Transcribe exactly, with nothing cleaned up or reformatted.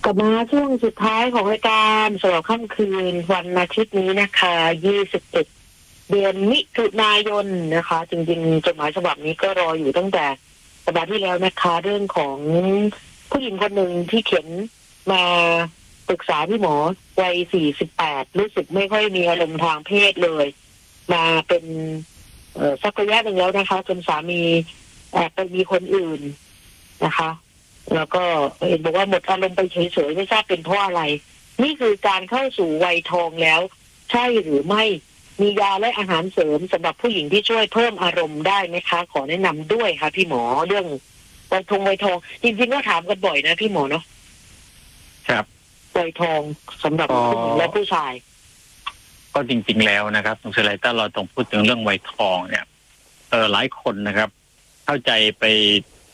กลับมาช่วงสุดท้ายของรายการสำหรับค่ำคืนวันอาทิตย์นี้นะคะยี่สิบเอ็ดเดือนมิถุนายนนะคะจริงๆจดหมายฉบับนี้ก็รออยู่ตั้งแต่สัปดาห์ที่แล้วนะคะเรื่องของผู้หญิงคนหนึ่งที่เขียนมาปรึกษาพี่หมอวัยสี่สิบแปดรู้สึกไม่ค่อยมีอารมณ์ทางเพศเลยมาเป็นเอ่อสักระยะหนึ่งแล้วนะคะจนสามีแอบไปมีคนอื่นนะคะแล้วก็เห็นบอกว่าหมดอารมณ์ไปเฉยๆไม่ทราบเป็นเพราะอะไรนี่คือการเข้าสู่วัยทองแล้วใช่หรือไม่มียาและอาหารเสริมสำหรับผู้หญิงที่ช่วยเพิ่มอารมณ์ได้ไหมคะขอแนะนำด้วยค่ะพี่หมอเรื่องวัยทองวัยทองจริงๆก็ถามกันบ่อยนะพี่หมอเนาะครับวัยทองสำหรับผู้หญิงและผู้ชายก็จริงๆแล้วนะครับตรงสไลด์ถ้าเราต้องพูดถึงเรื่องวัยทองเนี่ยเออหลายคนนะครับเข้าใจไป